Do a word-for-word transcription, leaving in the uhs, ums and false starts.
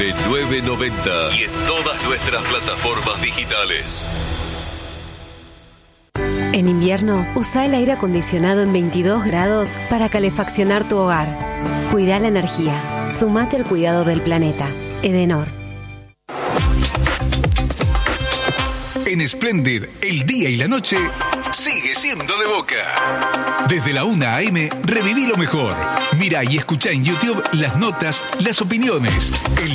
nueve noventa y en todas nuestras plataformas digitales. En invierno, usa el aire acondicionado en veintidós grados para calefaccionar tu hogar. Cuida la energía. Sumate al cuidado del planeta. Edenor. En Splendid, el día y la noche sigue siendo de Boca. Desde la una a eme, reviví lo mejor. Mira y escucha en YouTube las notas, las opiniones, el